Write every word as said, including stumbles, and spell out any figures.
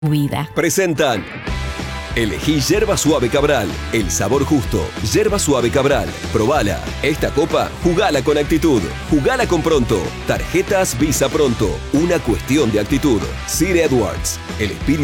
vida. Presentan Elegí Yerba Suave Cabral, el sabor justo. Yerba Suave Cabral, probala. Esta copa, jugala con actitud. Jugala con Pronto. Tarjetas Visa Pronto, una cuestión de actitud. Sir Edwards, el espíritu